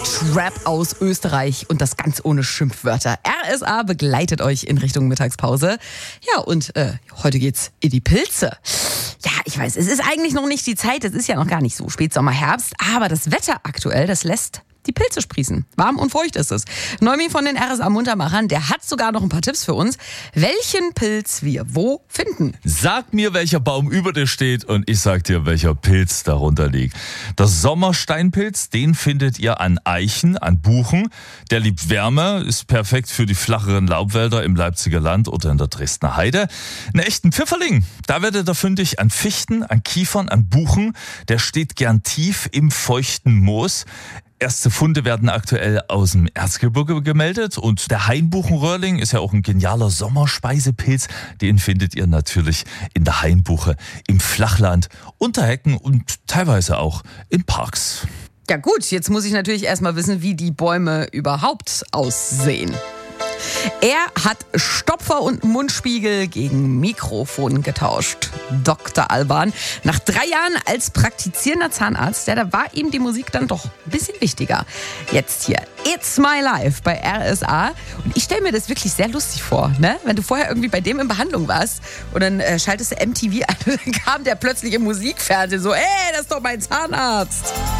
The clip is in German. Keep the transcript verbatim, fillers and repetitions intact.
Deutschrap aus Österreich und das ganz ohne Schimpfwörter. R S A begleitet euch in Richtung Mittagspause. Ja, und äh, heute geht's in die Pilze. Ja, ich weiß, es ist eigentlich noch nicht die Zeit, es ist ja noch gar nicht so Spätsommer, Herbst, aber das Wetter aktuell, das lässt die Pilze sprießen. Warm und feucht ist es. Neumi von den R S A-Muntermachern, der hat sogar noch ein paar Tipps für uns, welchen Pilz wir wo finden. Sag mir, welcher Baum über dir steht und ich sag dir, welcher Pilz darunter liegt. Der Sommersteinpilz, den findet ihr an Eichen, an Buchen. Der liebt Wärme, ist perfekt für die flacheren Laubwälder im Leipziger Land oder in der Dresdner Heide. Einen echten Pfifferling, da werdet ihr fündig an Fichten, an Kiefern, an Buchen. Der steht gern tief im feuchten Moos. Erste Funde werden aktuell aus dem Erzgebirge gemeldet und der Hainbuchenröhrling ist ja auch ein genialer Sommerspeisepilz. Den findet ihr natürlich in der Hainbuche, im Flachland, unter Hecken und teilweise auch in Parks. Ja gut, jetzt muss ich natürlich erstmal wissen, wie die Bäume überhaupt aussehen. Er hat Stopfer und Mundspiegel gegen Mikrofon getauscht. Doktor Alban. Nach drei Jahren als praktizierender Zahnarzt, ja, da war ihm die Musik dann doch ein bisschen wichtiger. Jetzt hier It's My Life bei R S A. Und ich stelle mir das wirklich sehr lustig vor, ne? Wenn du vorher irgendwie bei dem in Behandlung warst und dann äh, schaltest du M T V an und dann kam der plötzlich im Musikfernsehen so, ey, das ist doch mein Zahnarzt.